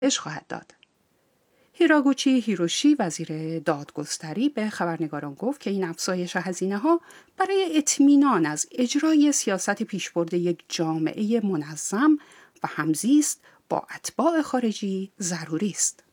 خواهد داد. هیراگوچی هیروشی وزیر دادگستری به خبرنگاران گفت که این افزایش هزینه‌ها برای اطمینان از اجرای سیاست پیشبرد یک جامعه منظم و همزیست با اتباع خارجی ضروری است.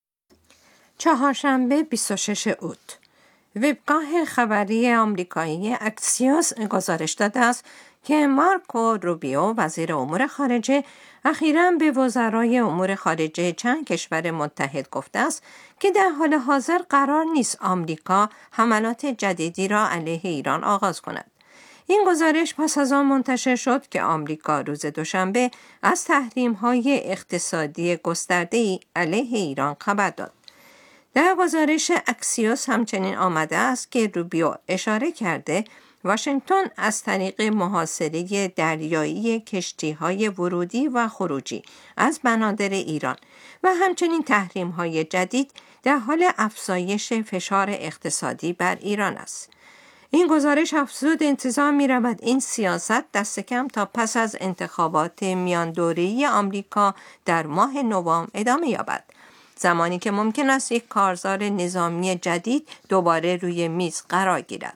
چهارشنبه 26 اوت وبگاه خبری آمریکایی اکسیوس گزارش داده است که مارکو روبیو وزیر امور خارجه اخیراً به وزرای امور خارجه چند کشور متحد گفته است که در حال حاضر قرار نیست آمریکا حملات جدیدی را علیه ایران آغاز کند. این گزارش پس از آن منتشر شد که آمریکا روز دوشنبه از تحریم‌های اقتصادی گسترده‌ای علیه ایران خبر داد. در گزارش اکسیوس همچنین آمده است که روبیو اشاره کرده واشنگتن از طریق محاصره دریایی کشتی‌های ورودی و خروجی از بنادر ایران و همچنین تحریم‌های جدید در حال افزایش فشار اقتصادی بر ایران است. این گزارش افزود انتظار می‌رود این سیاست دست کم تا پس از انتخابات میان دوره‌ای آمریکا در ماه نوامبر ادامه یابد، زمانی که ممکن است یک کارزار نظامی جدید دوباره روی میز قرار گیرد.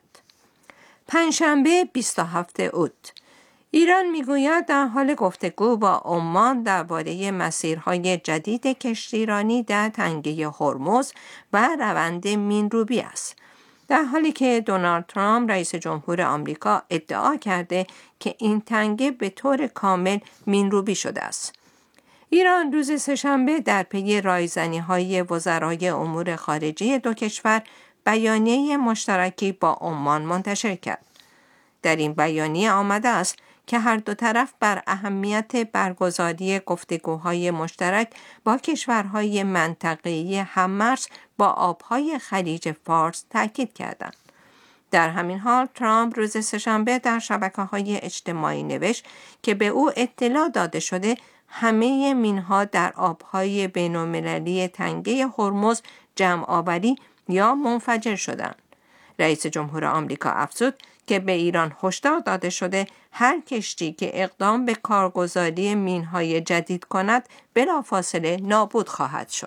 پنجشنبه 27 اوت ایران میگوید در حال گفتگو با عمان درباره مسیرهای جدید کشتیرانی در تنگه هرمز و روند مین‌روبی است، در حالی که دونالد ترامپ رئیس جمهور آمریکا ادعا کرده که این تنگه به طور کامل مین‌روبی شده است. ایران روز سه‌شنبه در پی رایزنی‌های وزرای امور خارجه دو کشور بیانیه مشترکی با عمان منتشر کرد. در این بیانیه آمده است که هر دو طرف بر اهمیت برگزاری گفتگوهای مشترک با کشورهای منطقه‌ای هم‌مرز با آبهای خلیج فارس تاکید کردند. در همین حال ترامپ روز سه‌شنبه در شبکه‌های اجتماعی نوشت که به او اطلاع داده شده همه مین‌ها در آبهای بین‌المللی تنگه هرمز جمع آوری یا منفجر شدند. رئیس جمهور آمریکا افزود که به ایران هشدار داده شده هر کشتی که اقدام به کارگزاری مین‌های جدید کند بلافاصله نابود خواهد شد.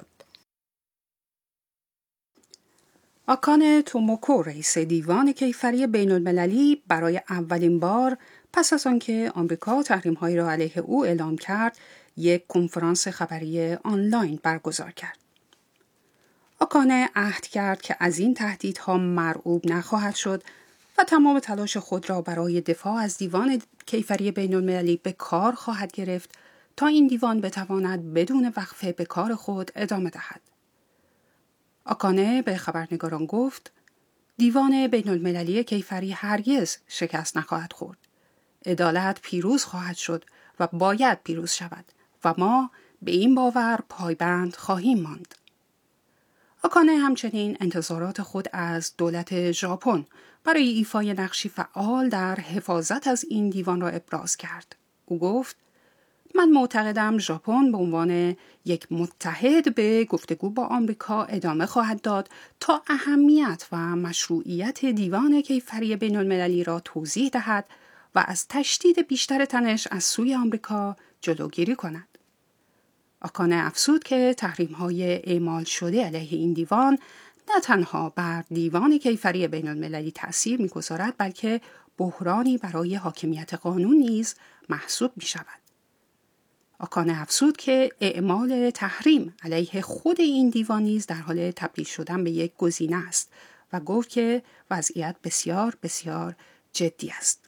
آکانه توموکو رئیس دیوان کیفری بین‌المللی برای اولین بار پس از آنکه آمریکا تحریم‌هایی را علیه او اعلام کرد، یک کنفرانس خبری آنلاین برگزار کرد. آکانه عهد کرد که از این تهدیدها مرعوب نخواهد شد و تمام تلاش خود را برای دفاع از دیوان کیفری بین‌المللی به کار خواهد گرفت تا این دیوان بتواند بدون وقفه به کار خود ادامه دهد. آکانه به خبرنگاران گفت دیوان بین‌المللی کیفری هرگز شکست نخواهد خورد. عدالت پیروز خواهد شد و باید پیروز شود و ما به این باور پایبند خواهیم ماند. آکانه همچنین انتظارات خود از دولت ژاپن برای ایفای نقشی فعال در حفاظت از این دیوان را ابراز کرد. او گفت من معتقدم ژاپن به عنوان یک متحد به گفتگو با آمریکا ادامه خواهد داد تا اهمیت و مشروعیت دیوان کیفری بین‌المللی را توضیح دهد و از تشدید بیشتر تنش از سوی آمریکا جلوگیری کند. آکانه افزود که تحریم‌های اعمال شده علیه این دیوان نه تنها بر دیوان کیفری بین‌المللی تأثیر می‌گذارد بلکه بحرانی برای حاکمیت قانون نیز محسوب می‌شود. آکانه افزود که اعمال تحریم علیه خود این دیوان نیز در حال تبدیل شدن به یک گزینه است و گفت که وضعیت بسیار بسیار جدی است.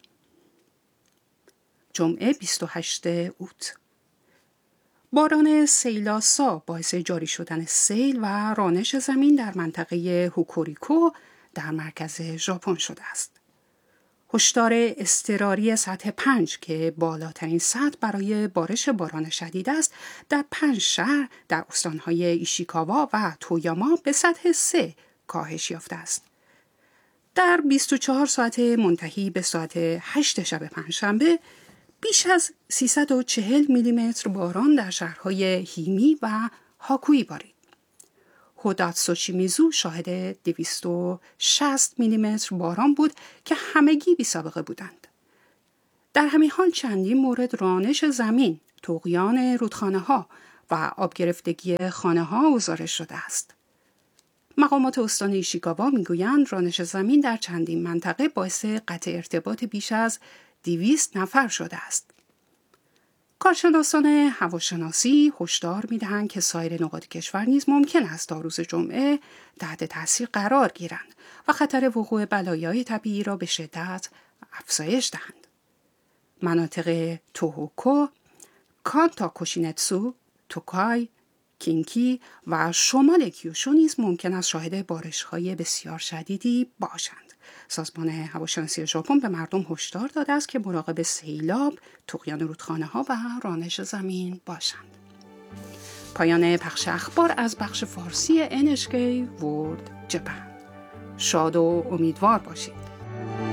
جمعه 28 اوت باران سیلاسا باعث جاری شدن سیل و رانش زمین در منطقه هوکوریکو در مرکز ژاپن شده است. هشدار اضطراری سطح 5 که بالاترین سطح برای بارش باران شدید است در 5 شهر در استانهای ایشیکاوا و تویاما به سطح 3 کاهش یافته است. در 24 ساعت منتهی به ساعت 8 شب پنجشنبه بیش از 340 میلیمتر باران در شهرهای هیمی و هاکوئی بارید. هوداتسوشیمیزو شاهد 260 میلیمتر باران بود که همگی بی سابقه بودند. در همین حال چندین مورد رانش زمین، طغیان رودخانه‌ها و آب گرفتگی خانه‌ها گزارش شده است. مقامات استان ایشیکاوا میگویند رانش زمین در چندین منطقه باعث قطع ارتباط بیش از 200 نفر شده است. کارشناسان هواشناسی هشدار می‌دهند که سایر نقاط کشور نیز ممکن است تا روز جمعه تحت تاثیر قرار گیرند و خطر وقوع بلایای طبیعی را به شدت افزایش دهند. مناطق توهوکو، کانتا کوشینتسو، توکای، کینکی و شمال کیوشو نیز ممکن است شاهد بارش‌های بسیار شدیدی باشند. سازمان هواشناسی ژاپن به مردم هشدار داده است که مراقب سیلاب، طغیان رودخانه‌ها و رانش زمین باشند. پایان پخش اخبار از بخش فارسی NHK World Japan. شاد و امیدوار باشید.